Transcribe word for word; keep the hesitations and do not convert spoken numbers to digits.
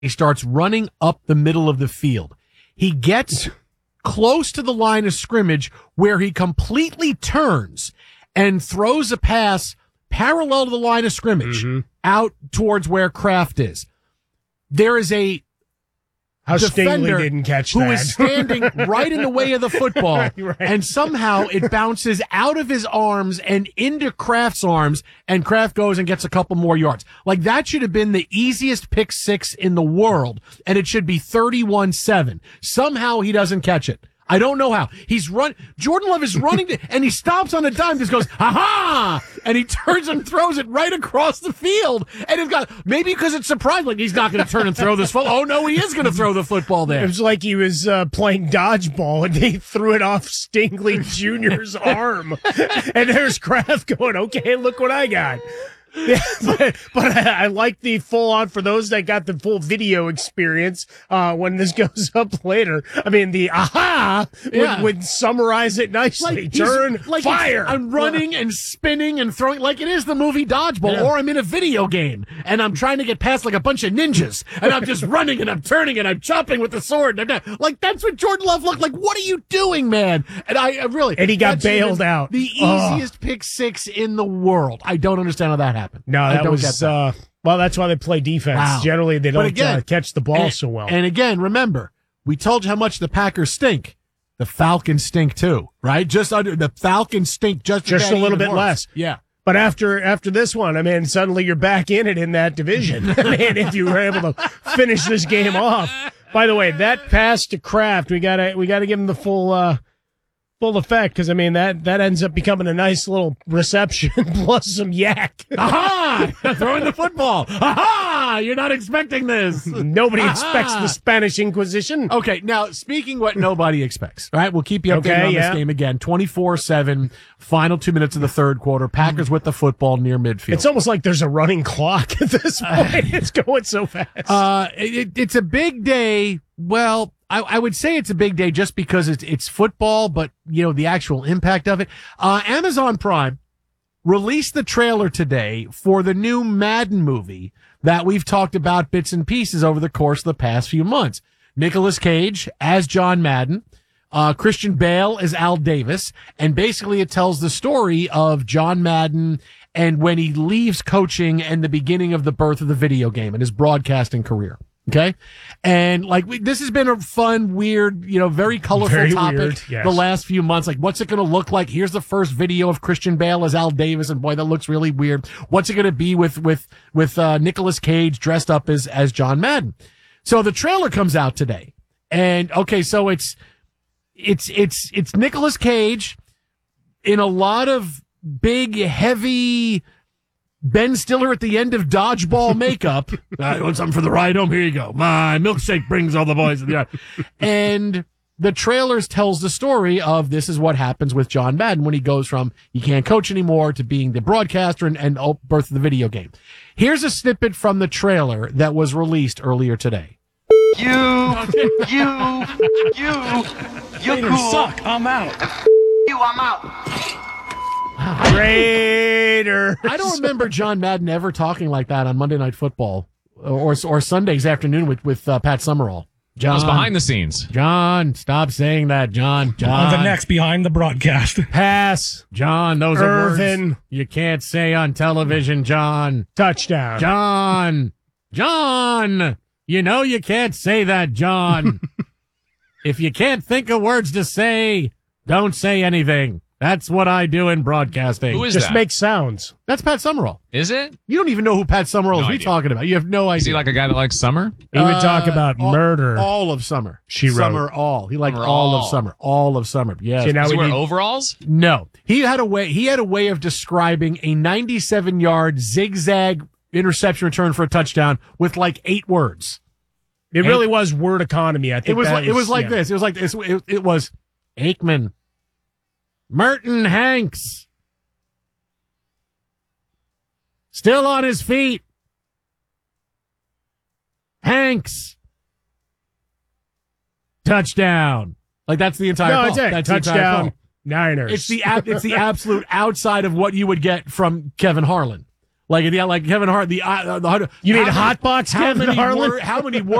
He starts running up the middle of the field. He gets close to the line of scrimmage where he completely turns and throws a pass parallel to the line of scrimmage mm-hmm. out towards where Kraft is. There is a How Stingley didn't catch who that. is standing right in the way of the football, right. and somehow it bounces out of his arms and into Kraft's arms, and Kraft goes and gets a couple more yards. Like, that should have been the easiest pick six in the world, and it should be thirty-one seven. Somehow he doesn't catch it. I don't know how. He's run. Jordan Love is running, to, and he stops on a dime. Just goes, ha ha! And he turns and throws it right across the field. And it's got maybe because it's surprised, like he's not going to turn and throw this football. Oh no, he is going to throw the football there. It was like he was uh, playing dodgeball, and they threw it off Stingley Junior's arm. And there's Kraft going, "Okay, look what I got." Yeah, but, but I, I like the full on for those that got the full video experience uh, when this goes up later. I mean, the aha yeah. would, would summarize it nicely. Like Turn, like fire. I'm running and spinning and throwing like it is the movie Dodgeball, yeah. or I'm in a video game and I'm trying to get past like a bunch of ninjas and I'm just running and I'm turning and I'm chopping with the sword. And I'm not, like, that's what Jordan Love looked like. What are you doing, man? And I, I really. And he got bailed out. The easiest oh. pick six in the world. I don't understand how that happened. Happen. No, that was, that. uh, well, that's why they play defense. Wow. Generally, they don't again, uh, catch the ball and, so well. And again, remember, we told you how much the Packers stink. The Falcons stink too, right? Just under the Falcons stink just, just a little bit worse. less. Yeah. But after after this one, I mean, suddenly you're back in it in that division. I mean, if you were able to finish this game off. By the way, that pass to Kraft, we gotta we gotta give him the full uh, full effect, because I mean that that ends up becoming a nice little reception plus some yak. Aha! Throwing the football. Aha! You're not expecting this. Nobody Aha! expects the Spanish Inquisition. Okay, now speaking what nobody expects. All right, we'll keep you updated okay, on yeah. this game again. twenty-four seven, final two minutes of the third quarter. Packers with the football near midfield. It's almost like there's a running clock at this point. It's going so fast. Uh, it, it's a big day. Well, I, I would say it's a big day just because it's it's football, but you know the actual impact of it. Uh, Amazon Prime released the trailer today for the new Madden movie that we've talked about bits and pieces over the course of the past few months. Nicolas Cage as John Madden, uh, Christian Bale as Al Davis, and basically it tells the story of John Madden and when he leaves coaching and the beginning of the birth of the video game and his broadcasting career. Okay. And like, we, this has been a fun, weird, you know, very colorful very topic weird, yes. the last few months. Like, what's it going to look like? Here's the first video of Christian Bale as Al Davis. And boy, that looks really weird. What's it going to be with, with, with, uh, Nicolas Cage dressed up as, as John Madden? So the trailer comes out today. And okay, so it's, it's, it's, it's Nicolas Cage in a lot of big, heavy, Ben Stiller at the end of Dodgeball makeup. I want something for the ride home. Here you go. My milkshake brings all the boys to the yard. And the trailers tells the story of this is what happens with John Madden when he goes from he can't coach anymore to being the broadcaster and, and oh, birth of the video game. Here's a snippet from the trailer that was released earlier today. You, you, you, you cool. Suck. I'm out. You, I'm out. Raider. I don't remember John Madden ever talking like that on Monday Night Football or or Sundays afternoon with with uh, Pat Summerall. John, it was behind the scenes. John, stop saying that, John. John. On the next behind the broadcast. Pass. John, those Irvin. are words you can't say on television, John. Touchdown. John. John. You know you can't say that, John. If you can't think of words to say, don't say anything. That's what I do in broadcasting. Who is Just that? make sounds. That's Pat Summerall. Is it? You don't even know who Pat Summerall No is. What are idea. you talking about? You have no idea. Is he like a guy that likes summer? He would Uh, talk about all, murder. All of summer. She wrote. Summer all. He liked Summer all all. of summer. All of summer. Yes. See, now Does he we wear need- overalls? No. He had a way he had a way of describing a ninety-seven yard zigzag interception return for a touchdown with like eight words. It really was word economy. I think It was that like, it was like yeah. this. It was like this. It, it was Aikman. Merton Hanks. Still on his feet. Hanks. Touchdown. Like that's the entire No, call. it's it. That's the entire Touchdown. call. Niners. It's the ab- it's the absolute outside of what you would get from Kevin Harlan. Like yeah, like Kevin Hart. The uh, the You mean how many- Hotbox how Kevin many Harlan? wor- how many